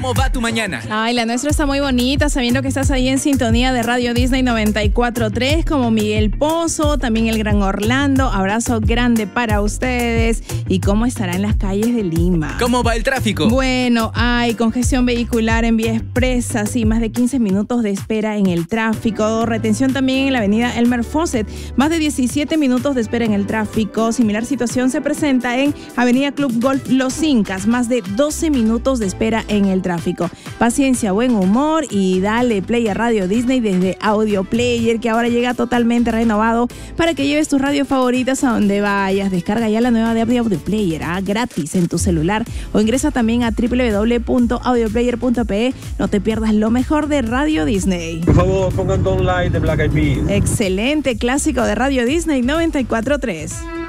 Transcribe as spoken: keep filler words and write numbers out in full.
¿Cómo va tu mañana? Ay, la nuestra está muy bonita, sabiendo que estás ahí en sintonía de Radio Disney noventa y cuatro punto tres, como Miguel Pozo, también el Gran Orlando. Abrazo grande para ustedes. ¿Y cómo estará en las calles de Lima? ¿Cómo va el tráfico? Bueno, hay congestión vehicular en vía expresa, sí, más de quince minutos de espera en el tráfico. Retención también en la avenida Elmer Fawcett, más de diecisiete minutos de espera en el tráfico. Similar situación se presenta en avenida Club Golf Los Incas, más de doce minutos de espera en el tráfico. Tráfico. Paciencia, buen humor y dale play a Radio Disney desde Audio Player, que ahora llega totalmente renovado para que lleves tus radios favoritas a donde vayas. Descarga ya la nueva de Audio Player, ¿ah? gratis en tu celular, o ingresa también a doble u doble u doble u punto audio player punto pe e. No te pierdas lo mejor de Radio Disney. Por favor, pongan Don't Lie de Black Eyed Peas. Excelente clásico de Radio Disney noventa y cuatro punto tres.